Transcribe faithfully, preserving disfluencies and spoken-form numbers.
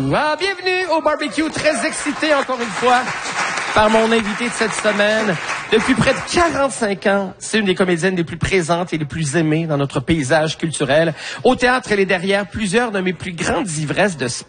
Ah, bienvenue au barbecue, très excité encore une fois par mon invité de cette semaine. Depuis près de quarante-cinq ans, c'est une des comédiennes les plus présentes et les plus aimées dans notre paysage culturel. Au théâtre, elle est derrière plusieurs de mes plus grandes ivresses de